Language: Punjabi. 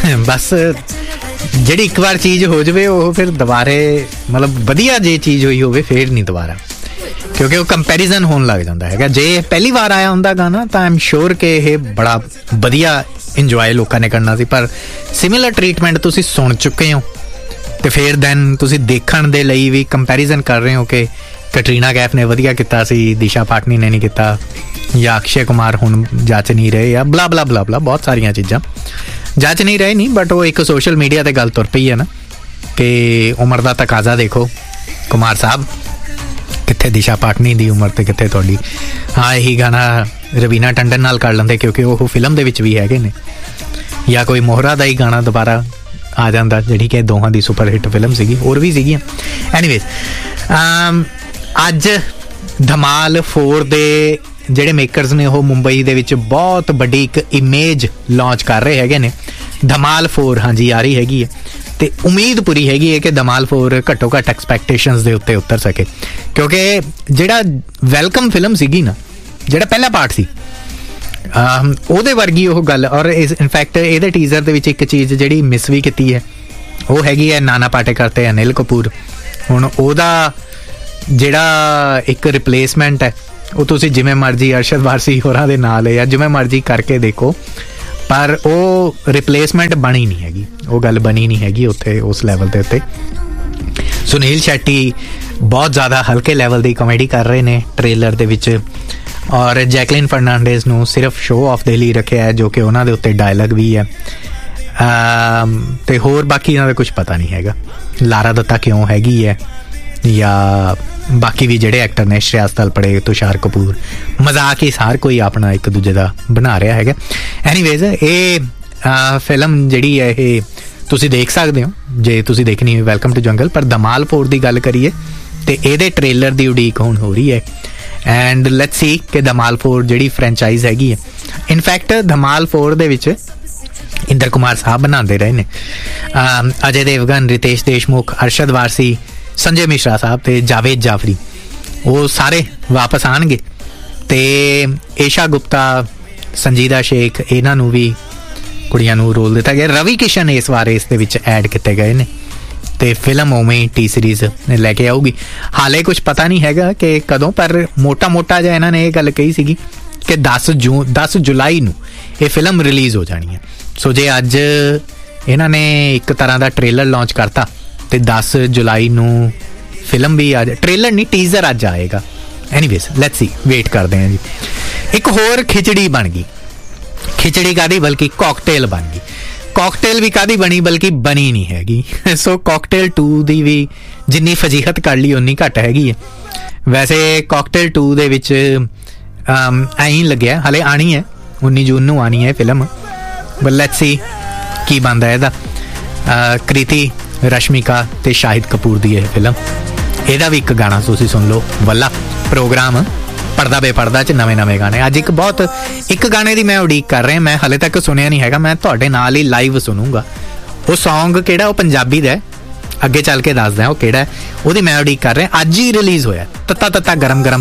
ਬਸ ਜਿਹੜੀ ਇੱਕ ਵਾਰ ਚੀਜ਼ ਹੋ ਜਾਵੇ ਉਹ ਫਿਰ ਦੁਬਾਰੇ ਮਤਲਬ ਵਧੀਆ ਜੇ ਚੀਜ਼ ਹੋਈ ਹੋਵੇ ਫਿਰ ਨਹੀਂ ਦੁਬਾਰਾ, ਕਿਉਂਕਿ ਉਹ ਕੰਪੈਰੀਜ਼ਨ ਹੋਣ ਲੱਗ ਜਾਂਦਾ ਹੈਗਾ। ਜੇ ਪਹਿਲੀ ਵਾਰ ਆਇਆ ਹੁੰਦਾ ਗਾਣਾ ਤਾਂ ਆਈ ਐਮ ਸ਼ੋਰ ਕਿ ਇਹ ਬੜਾ ਵਧੀਆ ਇੰਜੋਏ ਲੋਕਾਂ ਨੇ ਕਰਨਾ ਸੀ, ਪਰ ਸਿਮਿਲਰ ਟਰੀਟਮੈਂਟ ਤੁਸੀਂ ਸੁਣ ਚੁੱਕੇ ਹੋ ਤੇ ਫਿਰ ਦੈਨ ਤੁਸੀਂ ਦੇਖਣ ਦੇ ਲਈ ਵੀ ਕੰਪੈਰੀਜ਼ਨ ਕਰ ਰਹੇ ਹੋ ਕਿ ਕੈਟਰੀਨਾ ਕੈਫ ਨੇ ਵਧੀਆ ਕੀਤਾ ਸੀ, ਦਿਸ਼ਾ ਪਾਟਨੀ ਨੇ ਨਹੀਂ ਕੀਤਾ, ਜਾਂ ਅਕਸ਼ੇ ਕੁਮਾਰ ਹੁਣ ਜੱਜ ਨਹੀਂ ਰਹੇ, ਜਾਂ ਬਲਾ ਬਲਾ ਬਲਾ ਬਲਾ ਬਹੁਤ ਸਾਰੀਆਂ ਚੀਜ਼ਾਂ ਜੱਜ ਨਹੀਂ ਰਹੇ ਨਹੀਂ, ਬਟ ਉਹ ਇੱਕ ਸੋਸ਼ਲ ਮੀਡੀਆ 'ਤੇ ਗੱਲ ਤੁਰ ਪਈ ਹੈ ਨਾ ਕਿ ਉਮਰ ਦਾ ਤਕਾਜ਼ਾ ਦੇਖੋ ਕੁਮਾਰ ਸਾਹਿਬ, ਕਿੱਥੇ ਦਿਸ਼ਾ ਪਾਟਨੀ ਦੀ ਉਮਰ ਤੇ ਕਿੱਥੇ ਤੁਹਾਡੀ। ਹਾਂ, ਇਹੀ ਗਾਣਾ ਰਵੀਨਾ ਟੰਡਨ ਨਾਲ ਕਰ ਲੈਂਦੇ ਕਿਉਂਕਿ ਉਹ ਫਿਲਮ ਦੇ ਵਿੱਚ ਵੀ ਹੈਗੇ ਨੇ, ਜਾਂ ਕੋਈ ਮੋਹਰਾ ਦਾ ਹੀ ਗਾਣਾ ਦੁਬਾਰਾ ਆ ਜਾਂਦਾ ਜਿਹੜੀ ਕਿ ਦੋਹਾਂ ਦੀ ਸੁਪਰ ਹਿੱਟ ਫਿਲਮ ਸੀਗੀ, ਹੋਰ ਵੀ ਸੀਗੀਆਂ। ਐਨੀਵੇਜ਼, ਅੱਜ ਧਮਾਲ 4 ਦੇ ਜਿਹੜੇ ਮੇਕਰਸ ਨੇ ਉਹ ਮੁੰਬਈ ਦੇ ਵਿੱਚ ਬਹੁਤ ਵੱਡੀ ਇੱਕ ਇਮੇਜ ਲਾਂਚ ਕਰ ਰਹੇ ਹੈਗੇ ਨੇ। ਧਮਾਲ 4 ਹਾਂਜੀ ਆ ਰਹੀ ਹੈਗੀ ਹੈ ਤੇ ਉਮੀਦ ਪੂਰੀ ਹੈਗੀ ਹੈ ਕਿ ਧਮਾਲ 4 ਘੱਟੋ ਘੱਟ ਐਕਸਪੈਕਟੇਸ਼ਨਸ ਦੇ ਉੱਤੇ ਉਤਰ ਸਕੇ, ਕਿਉਂਕਿ ਜਿਹੜਾ ਵੈਲਕਮ ਫਿਲਮ ਸੀਗੀ ਨਾ, ਜਿਹੜਾ ਪਹਿਲਾ ਪਾਰਟ ਸੀ, ਉਹਦੇ ਵਰਗੀ ਉਹ ਗੱਲ। ਔਰ ਇਨਫੈਕਟ ਇਹਦੇ ਟੀਜ਼ਰ ਦੇ ਵਿੱਚ ਇੱਕ ਚੀਜ਼ ਜਿਹੜੀ ਮਿਸ ਵੀ ਕੀਤੀ ਹੈ ਉਹ ਹੈਗੀ ਹੈ ਨਾਨਾ ਪਾਟੇਕਰ ਤੇ ਅਨਿਲ ਕਪੂਰ। ਹੁਣ ਉਹਦਾ ਜਿਹੜਾ ਇੱਕ ਰਿਪਲੇਸਮੈਂਟ ਹੈ ਉਹ ਤੁਸੀਂ ਜਿਵੇਂ ਮਰਜ਼ੀ ਅਰਸ਼ਦ ਵਾਰਸੀ ਹੋਰਾਂ ਦੇ ਨਾਲ ਹੈ ਜਾਂ ਜਿਵੇਂ ਮਰਜ਼ੀ ਕਰਕੇ ਦੇਖੋ, ਪਰ ਉਹ ਰਿਪਲੇਸਮੈਂਟ ਬਣੀ ਨਹੀਂ ਹੈਗੀ, ਉਹ ਗੱਲ ਬਣੀ ਨਹੀਂ ਹੈਗੀ ਉੱਥੇ ਉਸ ਲੈਵਲ ਦੇ ਉੱਤੇ। ਸੁਨੀਲ ਸ਼ੈਟੀ ਬਹੁਤ ਜ਼ਿਆਦਾ ਹਲਕੇ ਲੈਵਲ ਦੀ ਕਾਮੇਡੀ ਕਰ ਰਹੇ ਨੇ ਟ੍ਰੇਲਰ ਦੇ ਵਿੱਚ, ਔਰ ਜੈਕਲਿਨ ਫਰਨਾਂਡੇਜ਼ ਨੂੰ ਸਿਰਫ ਸ਼ੋਅ ਆਫ ਦੇ ਲਈ ਰੱਖਿਆ ਹੈ ਜੋ ਕਿ ਉਹਨਾਂ ਦੇ ਉੱਤੇ ਡਾਇਲੌਗ ਵੀ ਹੈ, ਤੇ ਹੋਰ ਬਾਕੀ ਇਹਨਾਂ ਦਾ ਕੁਝ ਪਤਾ ਨਹੀਂ ਹੈਗਾ। ਲਾਰਾ ਦੱਤਾ ਕਿਉਂ ਹੈਗੀ ਹੈ ਜਾਂ ਬਾਕੀ ਵੀ ਜਿਹੜੇ ਐਕਟਰ ਨੇ, ਸ਼੍ਰੇਆਸ ਤਲਪੜੇ, ਤੁਸ਼ਾਰ ਕਪੂਰ, ਮਜ਼ਾਕ ਹੀ ਹਰ ਕੋਈ ਆਪਣਾ ਇੱਕ ਦੂਜੇ ਦਾ ਬਣਾ ਰਿਹਾ ਹੈਗਾ। ਐਨੀਵੇਜ਼, ਇਹ ਫਿਲਮ ਜਿਹੜੀ ਹੈ ਇਹ ਤੁਸੀਂ ਦੇਖ ਸਕਦੇ ਹੋ ਜੇ ਤੁਸੀਂ ਦੇਖਣੀ ਹੋਵੇ, ਵੈਲਕਮ ਟੂ ਜੰਗਲ। ਪਰ ਧਮਾਲ 4 ਦੀ ਗੱਲ ਕਰੀਏ ਤੇ ਇਹਦੇ ਟ੍ਰੇਲਰ ਦੀ ਉਡੀਕ ਹੁਣ ਹੋ ਰਹੀ ਹੈ, ਐਂਡ ਲੈਟਸ ਸੀ ਕਿ ਧਮਾਲ 4 ਜਿਹੜੀ ਫਰੈਂਚਾਈਜ਼ ਹੈਗੀ ਹੈ, ਇਨਫੈਕਟ ਧਮਾਲ 4 ਦੇ ਵਿੱਚ ਇੰਦਰ ਕੁਮਾਰ ਸਾਹਿਬ ਬਣਾਉਂਦੇ ਰਹੇ ਨੇ, ਅਜੇ ਦੇਵਗਨ, ਰਿਤੇਸ਼ ਦੇਸ਼ਮੁਖ, ਅਰਸ਼ਦ ਵਾਰਸੀ, ਸੰਜੇ ਮਿਸ਼ਰਾ ਸਾਹਿਬ ਤੇ ਜਾਵੇਦ ਜਾਫਰੀ, ਉਹ ਸਾਰੇ ਵਾਪਸ ਆਉਣਗੇ। ਤੇ ਏਸ਼ਾ ਗੁਪਤਾ, ਸੰਜੀਦਾ ਸ਼ੇਖ, ਇਹਨਾਂ ਨੂੰ ਵੀ ਕੁੜੀਆਂ ਨੂੰ ਰੋਲ ਦਿੱਤਾ ਗਿਆ। ਰਵੀ ਕਿਸ਼ਨ ਇਸ ਵਾਰ ਇਸ ਦੇ ਵਿੱਚ ਐਡ ਕੀਤੇ ਗਏ ਨੇ ਤੇ ਫਿਲਮ ਉਵੇਂ ਟੀ ਸੀਰੀਜ਼ ਲੈ ਕੇ ਆਊਗੀ। ਹਾਲੇ ਕੁਝ ਪਤਾ ਨਹੀਂ ਹੈਗਾ ਕਿ ਕਦੋਂ, ਪਰ ਮੋਟਾ ਜਿਹਾ ਇਹਨਾਂ ਨੇ ਇਹ ਗੱਲ ਕਹੀ ਸੀਗੀ ਕਿ 10 ਜੁਲਾਈ ਨੂੰ ਇਹ ਫਿਲਮ ਰਿਲੀਜ਼ ਹੋ ਜਾਣੀ ਹੈ। ਸੋ ਜੇ ਅੱਜ ਇਹਨਾਂ ਨੇ ਇੱਕ ਤਰ੍ਹਾਂ ਦਾ ਟ੍ਰੇਲਰ ਲਾਂਚ ਕਰਤਾ ਤੇ 10 ਜੁਲਾਈ ਨੂੰ ਫਿਲਮ ਵੀ ਆ ਜਾ, ਟ੍ਰੇਲਰ ਨਹੀਂ ਟੀਜ਼ਰ ਅੱਜ ਆਏਗਾ। ਐਨੀਵੇਜ਼ ਲੈਟਸ ਸੀ, ਵੇਟ ਕਰਦੇ ਹਾਂ ਜੀ। ਇੱਕ ਹੋਰ ਖਿਚੜੀ ਬਣ ਗਈ, ਖਿਚੜੀ ਕਾਹਦੀ ਬਲਕਿ ਕਾਕਟੇਲ ਬਣ ਗਈ। ਕਾਕਟੇਲ ਵੀ ਕਾਹਦੀ ਬਣੀ ਬਲਕਿ ਬਣੀ ਨਹੀਂ ਹੈਗੀ। ਸੋ ਕਾਕਟੇਲ 2 ਦੀ ਵੀ ਜਿੰਨੀ ਫਜੀਹਤ ਕਰ ਲਈ ਉਨੀ ਘੱਟ ਹੈਗੀ ਹੈ। ਵੈਸੇ ਕਾਕਟੇਲ 2 ਦੇ ਵਿੱਚ ਐਂ ਲੱਗਿਆ ਹਾਲੇ ਆਣੀ ਹੈ, 19 ਜੂਨ ਨੂੰ ਆਣੀ ਹੈ ਫਿਲਮ, ਬਟ ਲੈਟਸ ਸੀ ਕੀ ਬਣਦਾ ਇਹਦਾ। ਕ੍ਰਿਤੀ, ਰਸ਼ਮਿਕਾ ਤੇ ਸ਼ਾਹਿਦ ਕਪੂਰ ਦੀ ਇਹ ਫਿਲਮ, ਇਹਦਾ ਵੀ ਇੱਕ ਗਾਣਾ ਤੁਸੀਂ ਸੁਣ ਲਓ। ਵੱਲਾ ਪ੍ਰੋਗਰਾਮ ਪੜਦਾ ਬੇਪੜਦਾ 'ਚ ਨਵੇਂ ਗਾਣੇ। ਅੱਜ ਇੱਕ ਗਾਣੇ ਦੀ ਮੈਂ ਉਡੀਕ ਕਰ ਰਿਹਾ, ਮੈਂ ਹਾਲੇ ਤੱਕ ਸੁਣਿਆ ਨਹੀਂ ਹੈਗਾ, ਮੈਂ ਤੁਹਾਡੇ ਨਾਲ ਹੀ ਲਾਈਵ ਸੁਣੂੰਗਾ। ਉਹ ਸੌਂਗ ਕਿਹੜਾ, ਉਹ ਪੰਜਾਬੀ ਦਾ, ਅੱਗੇ ਚੱਲ ਕੇ ਦੱਸਦਾ ਉਹ ਕਿਹੜਾ, ਉਹਦੀ ਮੈਂ ਉਡੀਕ ਕਰ ਰਿਹਾ। ਅੱਜ ਹੀ ਰਿਲੀਜ਼ ਹੋਇਆ, ਤੱਤਾ ਗਰਮ